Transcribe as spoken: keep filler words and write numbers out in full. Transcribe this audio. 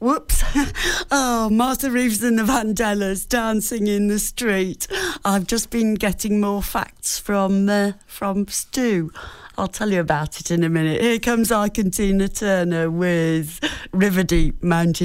Whoops. Oh, Martha Reeves and the Vandellas dancing in the street. I've just been getting more facts from uh, from Stu. I'll tell you about it in a minute. Here comes Ike and Tina Turner with River Deep Mountain.